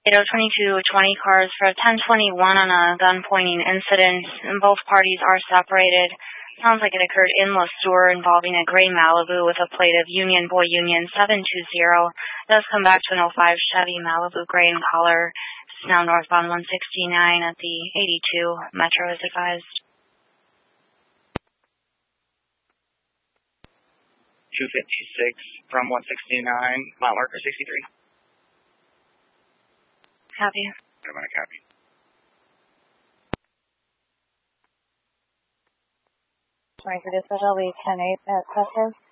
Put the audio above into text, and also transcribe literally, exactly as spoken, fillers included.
Laredo twenty-two twenty cars for ten twenty-one on a gun pointing incident, and both parties are separated. Sounds like it occurred in Le Sueur involving a gray Malibu with a plate of Union Boy Union seven two zero. Does come back to an oh five Chevy Malibu gray in color. It's now northbound one sixty-nine at the eighty-two. Metro is advised. two fifty-six from one sixty-nine, mile marker sixty-three. Copy. I'm going to copy. twenty-two dispatch, I'll be ten eight at Custer.